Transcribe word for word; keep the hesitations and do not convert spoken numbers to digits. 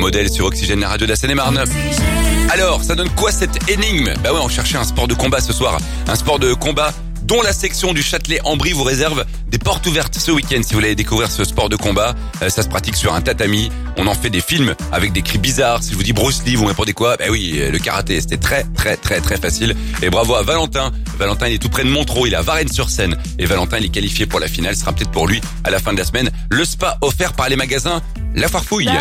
modèle sur Oxygène, la radio de la Seine-et-Marne. Alors, ça donne quoi cette énigme? Bah ouais, on cherchait un sport de combat ce soir. Un sport de combat dont la section du Châtelet-en-Brie vous réserve des portes ouvertes ce week-end. Si vous voulez découvrir ce sport de combat, euh, ça se pratique sur un tatami. On en fait des films avec des cris bizarres. Si je vous dis Bruce Lee, vous me répondez quoi? Bah oui, le karaté, c'était très très très très facile. Et bravo à Valentin. Valentin, il est tout près de Montreux, il est à Varennes-sur-Seine. Et Valentin, il est qualifié pour la finale. Ce sera peut-être pour lui, à la fin de la semaine, le spa offert par les magasins La Farfouille.